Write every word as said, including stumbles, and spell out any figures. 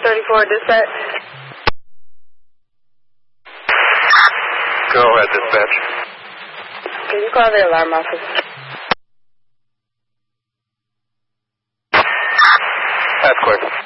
thirty-four dispatch. Go ahead, dispatch. Can you call the alarm office? That's clear.